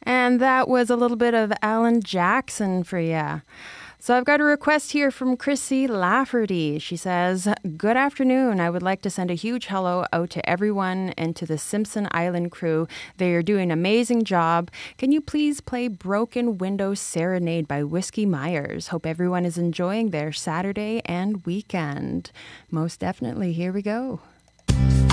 And that was a little bit of Alan Jackson for you. So I've got a request here from Chrissy Lafferty. She says, "Good afternoon. I would like to send a huge hello out to everyone and to the Simpson Island crew. They are doing an amazing job. Can you please play Broken Window Serenade by Whiskey Myers? Hope everyone is enjoying their Saturday and weekend." Most definitely. Here we go.